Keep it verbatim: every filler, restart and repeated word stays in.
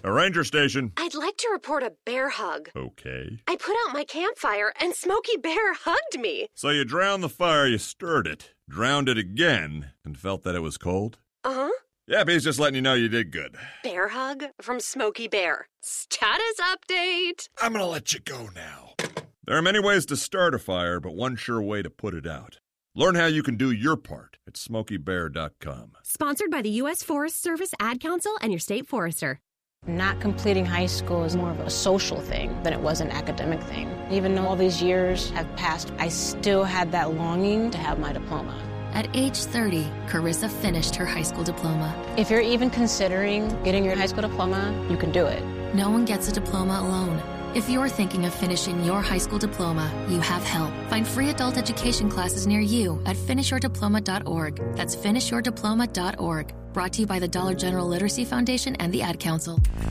A ranger station. I'd like to report a bear hug. Okay. I put out my campfire and Smokey Bear hugged me. So you drowned the fire, you stirred it, drowned it again, and felt that it was cold? Uh-huh. Yep, he's just letting you know you did good. Bear hug from Smokey Bear. Status update. I'm gonna let you go now. There are many ways to start a fire, but one sure way to put it out. Learn how you can do your part at smokey bear dot com. Sponsored by the U S Forest Service Ad Council and your state forester. Not completing high school is more of a social thing than it was an academic thing. Even though all these years have passed, I still had that longing to have my diploma. At age thirty, Carissa finished her high school diploma. If you're even considering getting your high school diploma, you can do it. No one gets a diploma alone. If you're thinking of finishing your high school diploma, you have help. Find free adult education classes near you at finish your diploma dot org. That's finish your diploma dot org. Brought to you by the Dollar General Literacy Foundation and the Ad Council.